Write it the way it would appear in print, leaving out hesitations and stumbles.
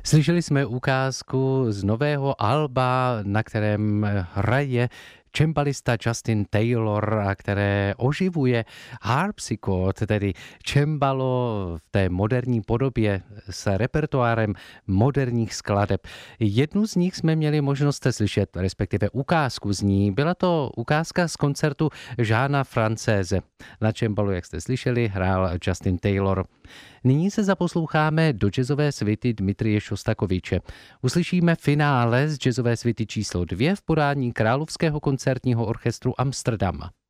Slyšeli jsme ukázku z nového alba, na kterém hraje cembalista Justin Taylor, a které oživuje harpsichord, tedy cembalo v té moderní podobě s repertoárem moderních skladeb. Jednu z nich jsme měli možnost slyšet, respektive ukázku z ní. Byla to ukázka z koncertu Jeana Francéze. Na cembalo, jak jste slyšeli, hrál Justin Taylor. Nyní se zaposloucháme do jazzové svity Dmitrije Šostakoviče. Uslyšíme finále z jazzové svity číslo 2 v podání Královského koncertního orchestru Amsterdam.